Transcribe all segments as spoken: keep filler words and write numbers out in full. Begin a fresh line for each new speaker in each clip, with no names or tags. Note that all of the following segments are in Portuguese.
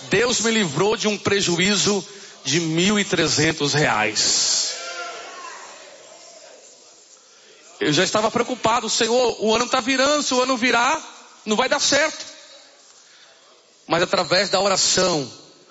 Deus me livrou de um prejuízo de mil e trezentos reais. Eu já estava preocupado, Senhor, o ano está virando, se o ano virar, não vai dar certo. Mas através da oração,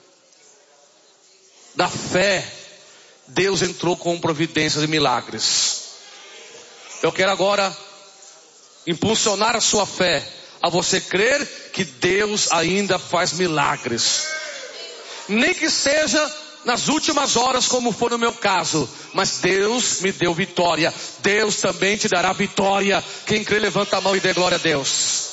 da fé, Deus entrou com providências e milagres. Eu quero agora impulsionar a sua fé, a você crer que Deus ainda faz milagres. Nem que seja nas últimas horas, como foi no meu caso, mas Deus me deu vitória. Deus também te dará vitória. Quem crê, levanta a mão e dê glória a Deus.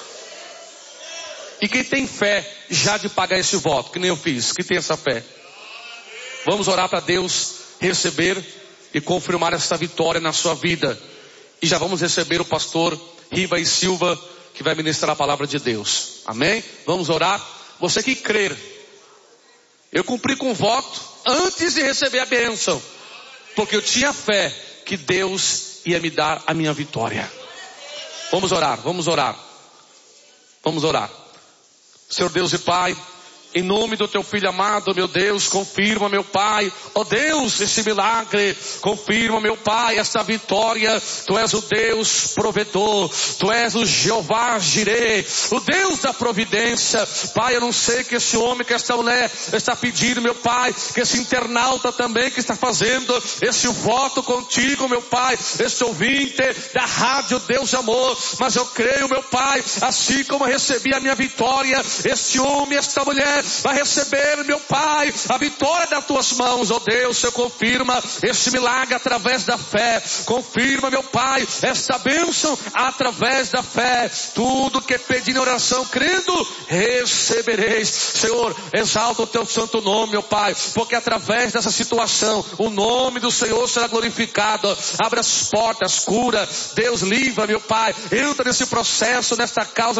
E quem tem fé já de pagar esse voto, que nem eu fiz, que tem essa fé, vamos orar para Deus receber e confirmar essa vitória na sua vida. E já vamos receber o pastor Riva e Silva, que vai ministrar a palavra de Deus. Amém? Vamos orar. Você que crer, eu cumpri com o voto antes de receber a bênção, porque eu tinha fé que Deus ia me dar a minha vitória. Vamos orar, vamos orar. Vamos orar. Senhor Deus e Pai, em nome do teu filho amado, meu Deus, confirma, meu Pai, ó Deus, esse milagre, confirma, meu Pai, esta vitória. Tu és o Deus provedor, tu és o Jeová Jireh, o Deus da providência. Pai, eu não sei que esse homem, que esta mulher está pedindo, meu Pai, que esse internauta também que está fazendo esse voto contigo, meu Pai, esse ouvinte da rádio Deus de Amor, mas eu creio, meu Pai, assim como eu recebi a minha vitória, este homem, esta mulher vai receber, meu Pai, a vitória das tuas mãos, ó Deus. Senhor, confirma esse milagre através da fé. Confirma, meu Pai, esta bênção através da fé. Tudo que pedir em oração, crendo, recebereis. Senhor, exalta o teu santo nome, meu Pai, porque através dessa situação, o nome do Senhor será glorificado. Abre as portas, cura, Deus livra, meu Pai, entra nesse processo, nesta causa